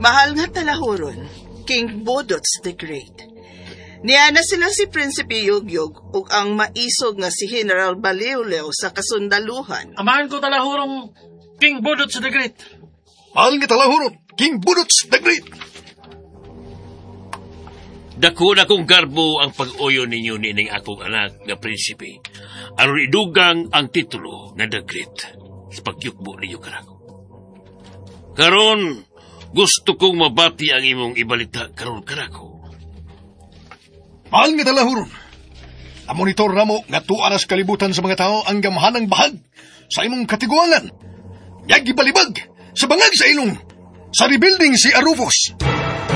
Mahal nga talahuron, King Bodots the Great. Niya na sila si Prinsipe Yugyug ug ang maisog nga si General Baliwlew sa kasundaluhan. Amahan ko talahurong King Bodots the Great. Mahal nga talahuron, King Bodots the Great. Dako na kong garbo ang pag-uyo ninyo nining akong anak nga prinsipe. Aron idugang ang titulo na the Great sa pagyukbo ninyo karako. Karon, gusto kong mabati ang imong ibalita karon karako. Mahal nga talahuron, namonitor na mo nga tuaras kalibutan sa mga tao ang gamhanang bahag sa imong katiguangan. Yag ibalibag sa bangag sa ilong sa rebuilding si Arufos.